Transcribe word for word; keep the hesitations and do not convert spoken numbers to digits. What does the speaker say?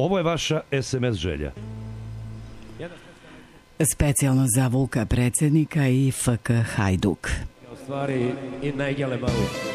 Ovo je vaša es em es želja. Specijalno za Vuka predsjednika i F K Hajduk. U stvari i Nigele Mau.